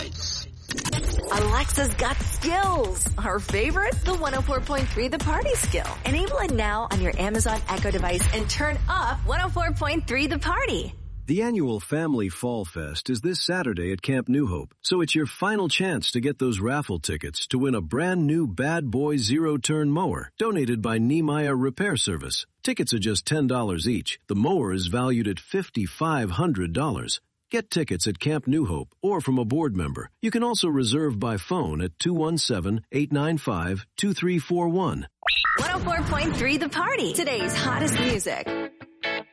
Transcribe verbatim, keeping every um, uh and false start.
Lights. Alexa's got skills. Her favorite? The one oh four point three The Party skill. Enable it now on your Amazon Echo device and turn up one oh four point three The Party. The annual Family Fall Fest is this Saturday at Camp New Hope, so it's your final chance to get those raffle tickets to win a brand new Bad Boy zero-turn mower donated by Nehemiah Repair Service. Tickets are just ten dollars each. The mower is valued at five thousand five hundred dollars. Get tickets at Camp New Hope or from a board member. You can also reserve by phone at two one seven, eight nine five, two three four one. one oh four point three The Party. Today's hottest music.